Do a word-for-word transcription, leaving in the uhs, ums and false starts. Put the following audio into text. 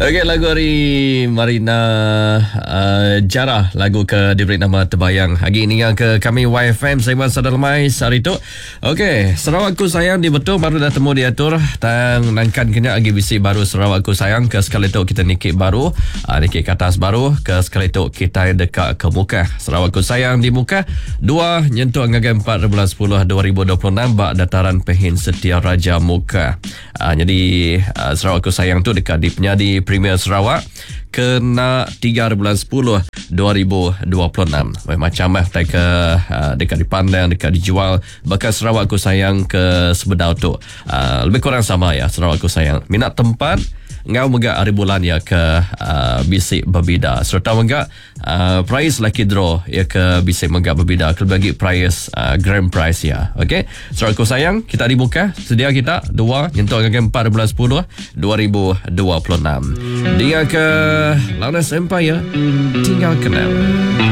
Okey, lagu hari Marina uh, Jarah, lagu ke diberi nama Terbayang. Hari ini yang ke kami Y F M Saiman Sadalmai hari tu. Okey, Sarawakku Sayang di betul baru dah temu diatur tang nangkan kena agi bisi baru Sarawakku Sayang ke sekali tu kita nikik baru, uh, nikik ke atas baru ke sekali tu kita dekat ke muka. Sarawakku Sayang di muka dua nyentuh anggagan empat bulan sepuluh dua ribu dua puluh enam bak dataran Pehin Setia Raja muka. Uh, jadi uh, Sarawakku Sayang tu dekat di penyadi Premier Sarawak kena tiga bulan sepuluh dua ribu dua puluh enam. Macam lah ke uh, dekat dipandang, dekat dijual. Bahkan Sarawakku Sayang ke sebedau tu uh, lebih kurang sama ya. Sarawakku Sayang minat tempat ngau megak hari bulan ya ke uh, bisik berbeda serta megak uh, prize lucky draw ya ke bisik megak berbeda ke bagi prize uh, grand prize ya. Okey, Sarawakku Sayang kita dibuka sedia kita dua nyentuh angka empat bulan sepuluh dua ribu dua puluh enam. Dia ke Loudness Empire tinggal kenal.